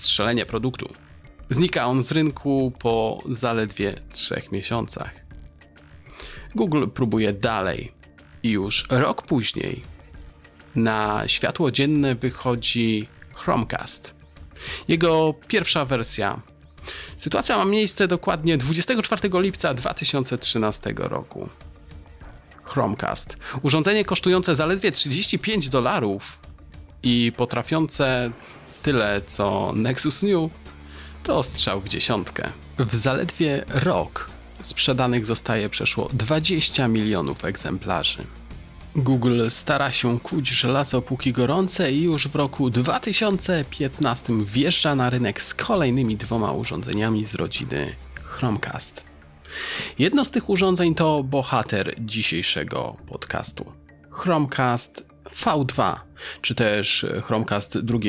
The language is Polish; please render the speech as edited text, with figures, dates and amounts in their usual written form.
wystrzelenie produktu. Znika on z rynku po zaledwie 3 miesiącach. Google próbuje dalej i już rok później na światło dzienne wychodzi Chromecast. Jego pierwsza wersja. Sytuacja ma miejsce dokładnie 24 lipca 2013 roku. Chromecast. Urządzenie kosztujące zaledwie $35 i potrafiące tyle co Nexus New to strzał w dziesiątkę. W zaledwie rok sprzedanych zostaje przeszło 20 milionów egzemplarzy. Google stara się kuć żelazo póki gorące i już w roku 2015 wjeżdża na rynek z kolejnymi 2 urządzeniami z rodziny Chromecast. Jedno z tych urządzeń to bohater dzisiejszego podcastu. Chromecast V2, czy też Chromecast